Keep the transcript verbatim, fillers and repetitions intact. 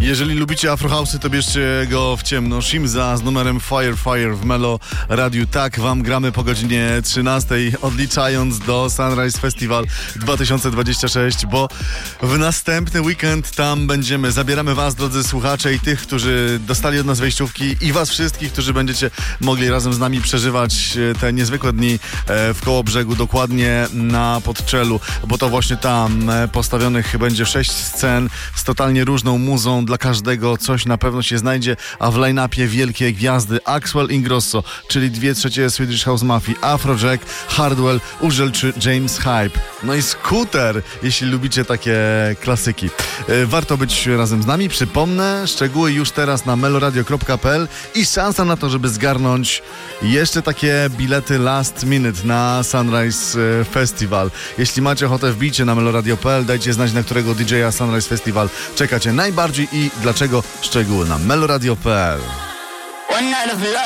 Jeżeli lubicie afrohouse'y, to bierzcie go w ciemno. Shimza z numerem Fire Fire w Melo Radiu. Tak wam gramy po godzinie trzynastej, odliczając do Sunrise Festival dwa tysiące dwudziesty szósty, bo w następny weekend tam będziemy. Zabieramy was, drodzy słuchacze, i tych, którzy dostali od nas wejściówki, i was wszystkich, którzy będziecie mogli razem z nami przeżywać te niezwykłe dni w Kołobrzegu, dokładnie na Podczelu, bo to właśnie tam postawionych będzie sześć scen z totalnie różną muzą. Dla każdego coś na pewno się znajdzie, a w line-upie wielkie gwiazdy: Axwell Ingrosso, czyli dwie trzecie Swedish House Mafii, Afrojack, Hardwell, Uzel czy James Hype. No i Scooter, jeśli lubicie takie klasyki. Warto być razem z nami. Przypomnę, szczegóły już teraz na meloradio kropka p l i szansa na to, żeby zgarnąć jeszcze takie bilety last minute na Sunrise Festival. Jeśli macie ochotę, wbijcie na meloradio kropka p l, dajcie znać, na którego D J a Sunrise Festival czekacie najbardziej i dlaczego. Szczegóły na meloradio kropka p l.